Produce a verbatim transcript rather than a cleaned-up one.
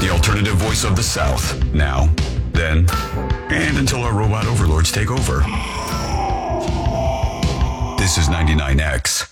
The alternative voice of the South. Now, then, and until our robot overlords take over. This is ninety-nine X.